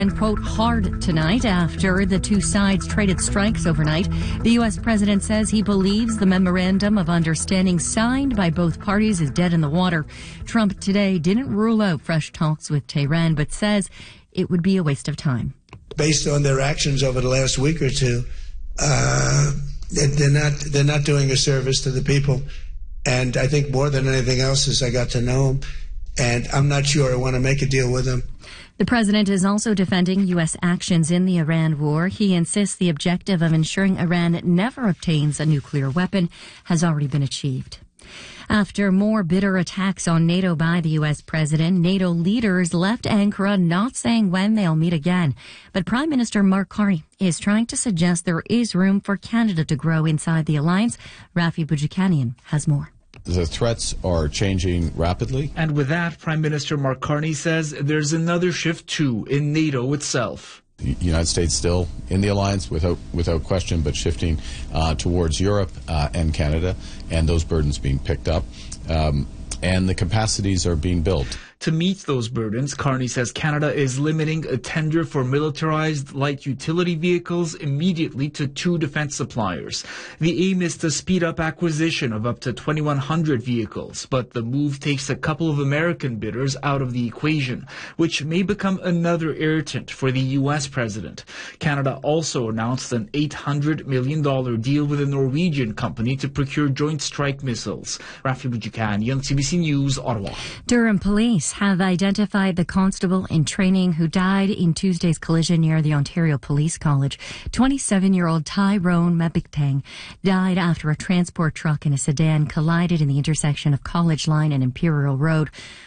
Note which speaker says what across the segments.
Speaker 1: and, quote, hard tonight after the two sides traded strikes overnight. The U.S. president says he believes the memorandum of understanding signed by both parties is dead in the water. Trump today didn't rule out fresh talks with Tehran, but says it would be a waste of time.
Speaker 2: Based on their actions over the last week or two, they're not doing a service to the people. And I think more than anything else is I got to know them, and I'm not sure I want to make a deal with them.
Speaker 1: The president is also defending U.S. actions in the Iran war. He insists the objective of ensuring Iran never obtains a nuclear weapon has already been achieved. After more bitter attacks on NATO by the U.S. president, NATO leaders left Ankara not saying when they'll meet again. But Prime Minister Mark Carney is trying to suggest there is room for Canada to grow inside the alliance. Rafi Boudjikanian has more.
Speaker 3: The threats are changing rapidly.
Speaker 4: And with that, Prime Minister Mark Carney says there's another shift, too, in NATO itself.
Speaker 3: The United States still in the alliance without question, but shifting towards Europe and Canada, and those burdens being picked up. And the capacities are being built.
Speaker 4: To meet those burdens, Carney says Canada is limiting a tender for militarized light utility vehicles immediately to 2 defense suppliers. The aim is to speed up acquisition of up to 2,100 vehicles, but the move takes a couple of American bidders out of the equation, which may become another irritant for the U.S. president. Canada also announced an $800 million deal with a Norwegian company to procure Joint Strike missiles. Rafi Boudjikanian, CBC News, Ottawa.
Speaker 1: Durham police have identified the constable in training who died in Tuesday's collision near the Ontario Police College. 27-year-old Tyrone Mabictang died after a transport truck and a sedan collided in the intersection of College Line and Imperial Road.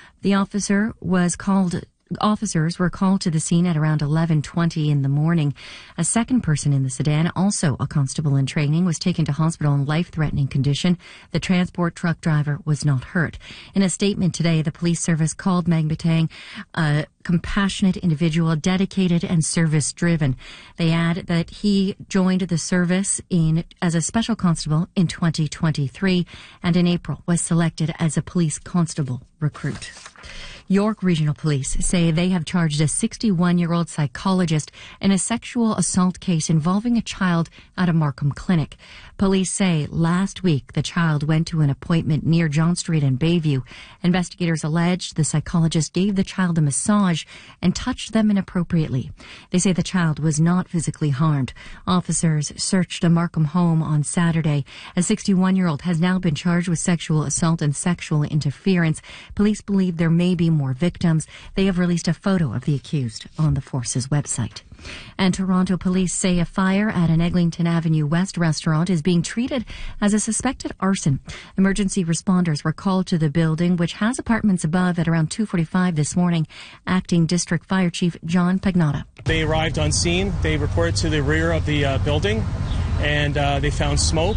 Speaker 1: Officers were called to the scene at around 11:20 in the morning. A second person in the sedan, also a constable in training, was taken to hospital in life-threatening condition. The transport truck driver was not hurt. In a statement today, the police service called Mabictang a compassionate individual, dedicated and service-driven. They add that he joined the service as a special constable in 2023 and in April was selected as a police constable recruit. York Regional Police say they have charged a 61-year-old psychologist in a sexual assault case involving a child at a Markham clinic. Police say last week the child went to an appointment near John Street in Bayview. Investigators alleged the psychologist gave the child a massage and touched them inappropriately. They say the child was not physically harmed. Officers searched a Markham home on Saturday. A 61-year-old has now been charged with sexual assault and sexual interference. Police believe there may be more victims. They have released a photo of the accused on the force's website. And Toronto police say a fire at an Eglinton Avenue West restaurant is being treated as a suspected arson. Emergency responders were called to the building, which has apartments above, at around 2:45 this morning. Acting District Fire Chief John Pagnotta.
Speaker 5: They arrived on scene. They reported to the rear of the building, and they found smoke.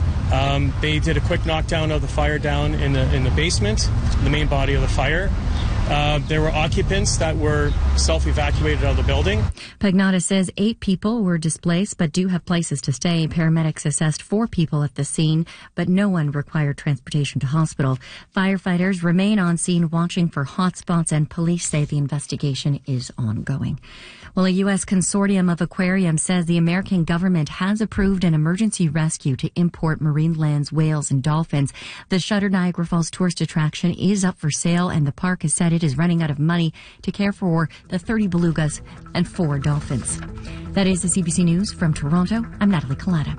Speaker 5: They did a quick knockdown of the fire down in the basement, the main body of the fire. There were occupants that were self-evacuated out of the building.
Speaker 1: Pagnotta says 8 people were displaced but do have places to stay. Paramedics assessed 4 people at the scene, but no one required transportation to hospital. Firefighters remain on scene watching for hotspots, and police say the investigation is ongoing. Well, a U.S. consortium of aquariums says the American government has approved an emergency rescue to import marine lands, whales, and dolphins. The Shuttered Niagara Falls tourist attraction is up for sale, and the park has said it is running out of money to care for the 30 belugas and 4 dolphins. That is the CBC News from Toronto. I'm Natalie Collada.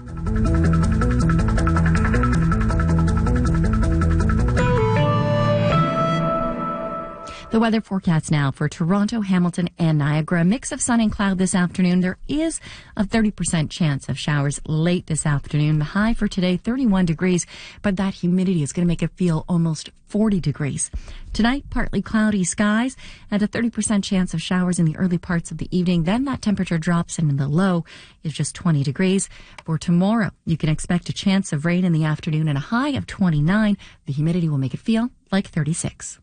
Speaker 1: The weather forecast now for Toronto, Hamilton, and Niagara. A mix of sun and cloud this afternoon. There is a 30% chance of showers late this afternoon. The high for today, 31 degrees, but that humidity is going to make it feel almost 40 degrees. Tonight, partly cloudy skies and a 30% chance of showers in the early parts of the evening. Then that temperature drops and the low is just 20 degrees. For tomorrow, you can expect a chance of rain in the afternoon and a high of 29. The humidity will make it feel like 36.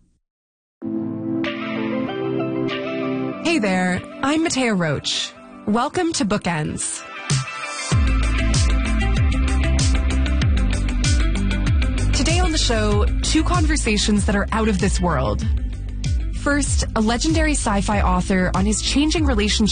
Speaker 6: Hey there, I'm Matea Roach. Welcome to Bookends. Today on the show, 2 conversations that are out of this world. First, a legendary sci-fi author on his changing relationship